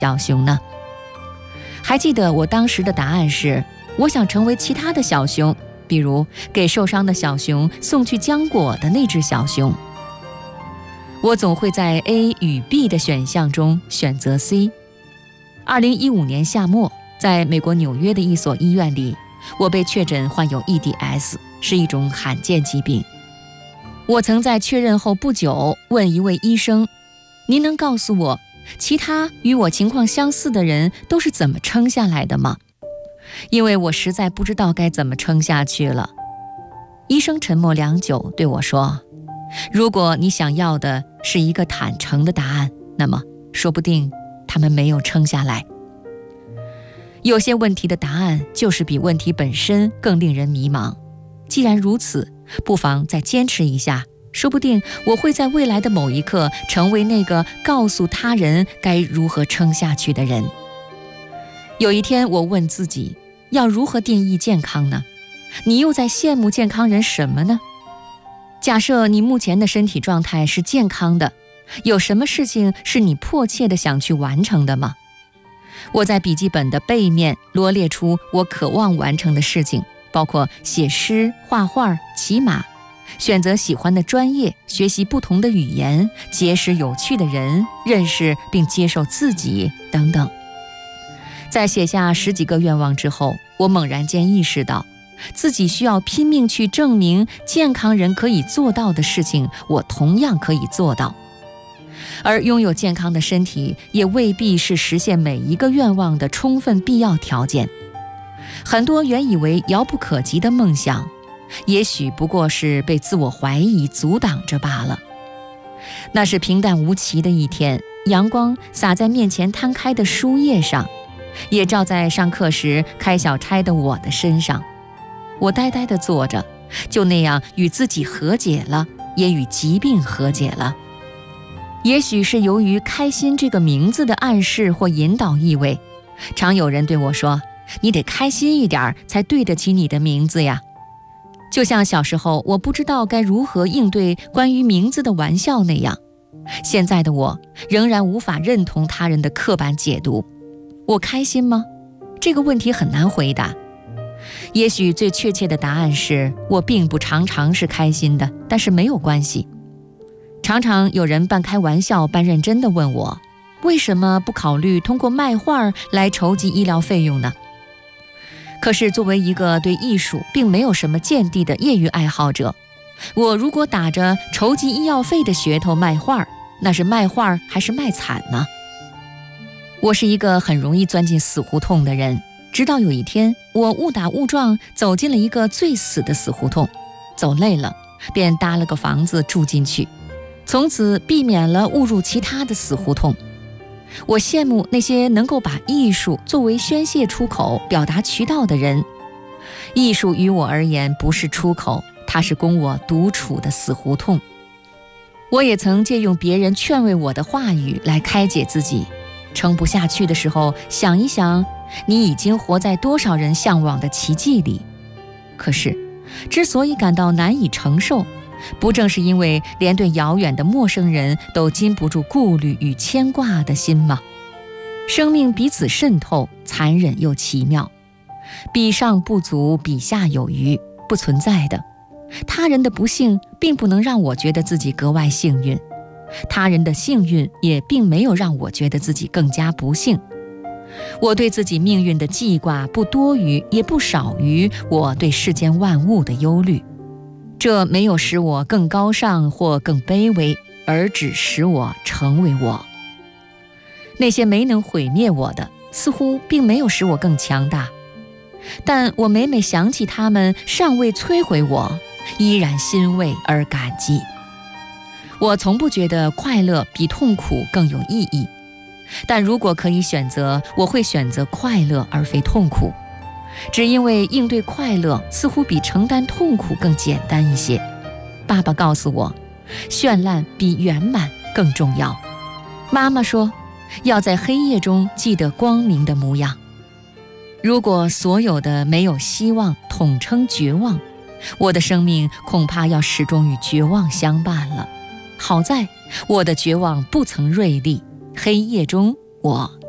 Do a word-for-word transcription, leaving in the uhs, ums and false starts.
小熊呢？还记得我当时的答案是，我想成为其他的小熊，比如给受伤的小熊送去浆果的那只小熊。我总会在 A 与 B 的选项中选择 C。二零一五年夏末，在美国纽约的一所医院里，我被确诊患有 E D S， 是一种罕见疾病。我曾在确认后不久问一位医生，您能告诉我其他与我情况相似的人都是怎么撑下来的吗？因为我实在不知道该怎么撑下去了。医生沉默良久，对我说，如果你想要的是一个坦诚的答案，那么说不定他们没有撑下来。有些问题的答案就是比问题本身更令人迷茫。既然如此，不妨再坚持一下，说不定我会在未来的某一刻成为那个告诉他人该如何撑下去的人。有一天我问自己，要如何定义健康呢？你又在羡慕健康人什么呢？假设你目前的身体状态是健康的，有什么事情是你迫切地想去完成的吗？我在笔记本的背面罗列出我渴望完成的事情，包括写诗、画画、骑马，选择喜欢的专业，学习不同的语言，结识有趣的人，认识并接受自己等等。在写下十几个愿望之后，我猛然间意识到，自己需要拼命去证明健康人可以做到的事情，我同样可以做到。而拥有健康的身体也未必是实现每一个愿望的充分必要条件。很多原以为遥不可及的梦想，也许不过是被自我怀疑阻挡着罢了。那是平淡无奇的一天，阳光洒在面前摊开的书页上，也照在上课时开小差的我的身上。我呆呆地坐着，就那样与自己和解了，也与疾病和解了。也许是由于开心这个名字的暗示或引导意味，常有人对我说，你得开心一点才对得起你的名字呀。就像小时候我不知道该如何应对关于名字的玩笑那样，现在的我仍然无法认同他人的刻板解读。我开心吗？这个问题很难回答。也许最确切的答案是，我并不常常是开心的，但是没有关系。常常有人半开玩笑半认真地问我，为什么不考虑通过卖画来筹集医疗费用呢？可是作为一个对艺术并没有什么见地的业余爱好者，我如果打着筹集医药费的噱头卖画，那是卖画还是卖惨呢？我是一个很容易钻进死胡同的人，直到有一天，我误打误撞走进了一个最死的死胡同，走累了，便搭了个房子住进去，从此避免了误入其他的死胡同。我羡慕那些能够把艺术作为宣泄出口、表达渠道的人。艺术于我而言不是出口，它是供我独处的死胡同。我也曾借用别人劝慰我的话语来开解自己，撑不下去的时候，想一想，你已经活在多少人向往的奇迹里。可是，之所以感到难以承受，不正是因为连对遥远的陌生人都禁不住顾虑与牵挂的心吗？生命彼此渗透，残忍又奇妙，比上不足，比下有余，不存在的。他人的不幸并不能让我觉得自己格外幸运，他人的幸运也并没有让我觉得自己更加不幸。我对自己命运的记挂不多于也不少于我对世间万物的忧虑，这没有使我更高尚或更卑微，而只使我成为我。那些没能毁灭我的，似乎并没有使我更强大，但我每每想起他们尚未摧毁我，依然欣慰而感激。我从不觉得快乐比痛苦更有意义，但如果可以选择，我会选择快乐而非痛苦，只因为应对快乐似乎比承担痛苦更简单一些。爸爸告诉我，绚烂比圆满更重要。妈妈说，要在黑夜中记得光明的模样。如果所有的没有希望统称绝望，我的生命恐怕要始终与绝望相伴了。好在我的绝望不曾锐利，黑夜中我